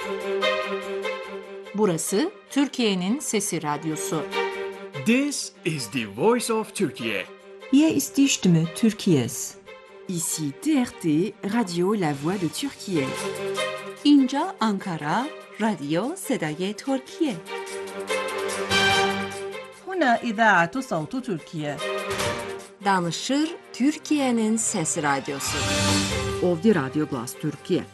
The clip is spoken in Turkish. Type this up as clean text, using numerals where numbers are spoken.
Burası Türkiye'nin Sesi Radyosu. This is the voice of Turkey. Hier ist die Stimme Türkiye's. Ici TRT, Radio La Voix de Türkiye. اینجا آنکارا، رادیو صدای ترکیه. هنا إذاعة صوت تركيا. Danışır Türkiye'nin Sesi Radyosu. Ovdje Radio Glas Türkiye.